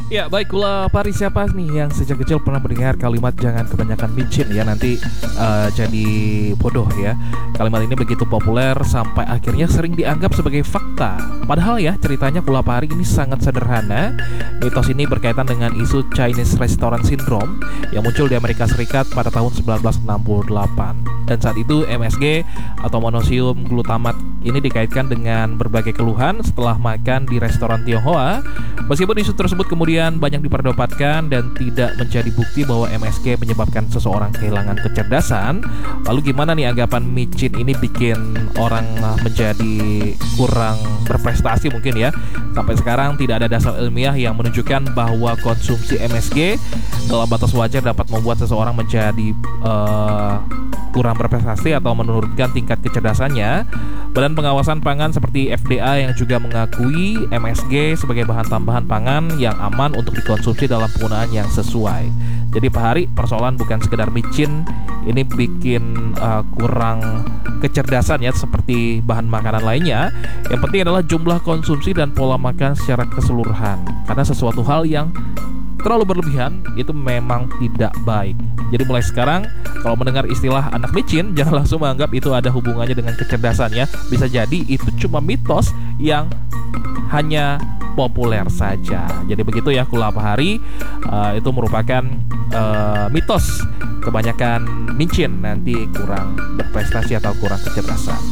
Ya baik, Kula Pari, siapa nih yang sejak kecil pernah mendengar kalimat jangan kebanyakan micin ya nanti jadi bodoh ya. Kalimat ini begitu populer sampai akhirnya sering dianggap sebagai fakta. Padahal ya ceritanya Kula Pari ini sangat sederhana. Mitos ini berkaitan dengan isu Chinese Restaurant Syndrome yang muncul di Amerika Serikat pada tahun 1968. Dan saat itu MSG atau monosodium glutamat ini dikaitkan dengan berbagai keluhan setelah makan di restoran Tionghoa. Meskipun isu tersebut kemudian banyak diperdebatkan dan tidak menjadi bukti bahwa MSG menyebabkan seseorang kehilangan kecerdasan, lalu gimana nih anggapan micin ini bikin orang menjadi kurang berprestasi mungkin ya? Sampai sekarang tidak ada dasar ilmiah yang menunjukkan bahwa konsumsi MSG dalam batas wajar dapat membuat seseorang menjadi kurang berprestasi atau menurunkan tingkat kecerdasannya. Badan Pengawasan Pangan seperti FDA yang juga mengakui MSG sebagai bahan tambahan pangan yang aman untuk dikonsumsi dalam penggunaan yang sesuai. Jadi Pak Hari, persoalan bukan sekedar micin ini bikin kurang kecerdasan ya seperti bahan makanan lainnya. Yang penting adalah jumlah konsumsi dan pola makan secara keseluruhan. Karena sesuatu hal yang terlalu berlebihan itu memang tidak baik. Jadi mulai sekarang kalau mendengar istilah anak micin, jangan langsung menganggap itu ada hubungannya dengan kecerdasan ya. Bisa jadi itu cuma mitos yang hanya populer saja. Jadi begitu ya Kula Pahari, itu merupakan mitos kebanyakan micin nanti kurang berprestasi atau kurang kecerdasan.